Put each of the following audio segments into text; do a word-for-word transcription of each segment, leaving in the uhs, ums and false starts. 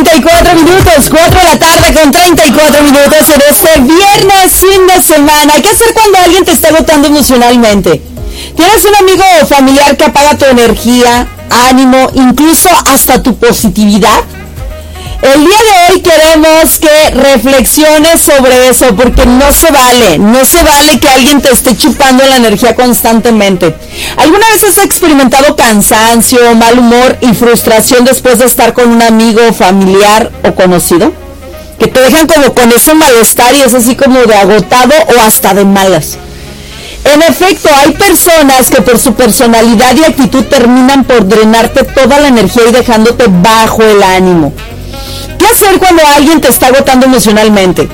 treinta y cuatro minutos, cuatro de la tarde con treinta y cuatro minutos en este viernes, fin de semana. ¿Qué hacer cuando alguien te está agotando emocionalmente? ¿Tienes un amigo o familiar que apaga tu energía, ánimo, incluso hasta tu positividad? El día de hoy queremos que reflexiones sobre eso, porque no se vale, no se vale que alguien te esté chupando la energía constantemente. ¿Alguna vez has experimentado cansancio, mal humor y frustración después de estar con un amigo, familiar o conocido? Que te dejan como con ese malestar y es así como de agotado o hasta de malas. En efecto, hay personas que por su personalidad y actitud terminan por drenarte toda la energía y dejándote bajo el ánimo. ¿Qué hacer cuando alguien te está agotando emocionalmente?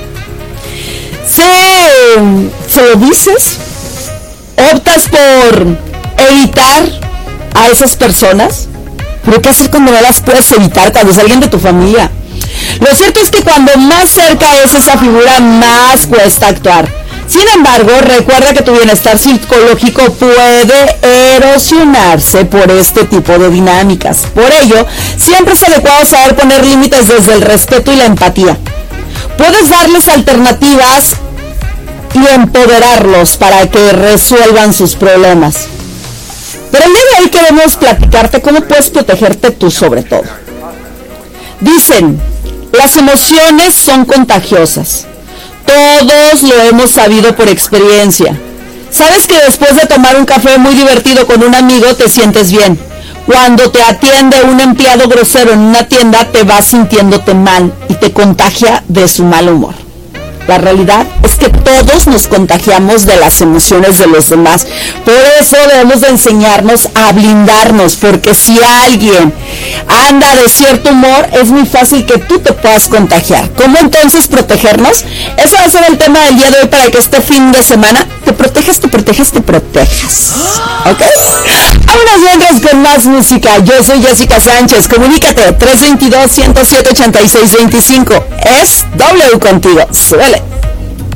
¿Se, se lo dices? ¿Optas por evitar a esas personas? ¿Pero qué hacer cuando no las puedes evitar, cuando es alguien de tu familia? Lo cierto es que cuando más cerca es esa figura, más cuesta actuar. Sin embargo, recuerda que tu bienestar psicológico puede erosionarse por este tipo de dinámicas. Por ello, siempre es adecuado saber poner límites desde el respeto y la empatía. Puedes darles alternativas y empoderarlos para que resuelvan sus problemas. Pero el día de hoy queremos platicarte cómo puedes protegerte tú sobre todo. Dicen, las emociones son contagiosas. Todos lo hemos sabido por experiencia. Sabes que después de tomar un café muy divertido con un amigo te sientes bien. Cuando te atiende un empleado grosero en una tienda te vas sintiéndote mal y te contagia de su mal humor. La realidad es que todos nos contagiamos de las emociones de los demás. Por eso debemos de enseñarnos a blindarnos, porque si alguien anda de cierto humor, es muy fácil que tú te puedas contagiar. ¿Cómo entonces protegernos? Eso va a ser el tema del día de hoy para que este fin de semana te protejas, te protejas, te protejas. ¿Ok? Vámonos mientras con más música. Yo soy Jessica Sánchez. Comunícate tres dos dos, uno cero siete, ocho seis dos cinco. Es W contigo. Suele.